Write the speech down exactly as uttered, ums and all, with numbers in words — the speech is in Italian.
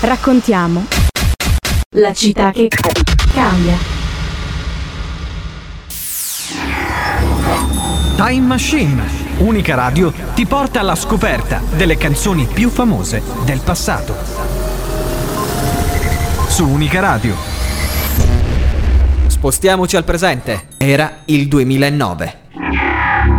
Raccontiamo la città che cambia. Time Machine, unica radio, ti porta alla scoperta delle canzoni più famose del passato. Su Unica Radio. Spostiamoci al presente. Era il duemilanove.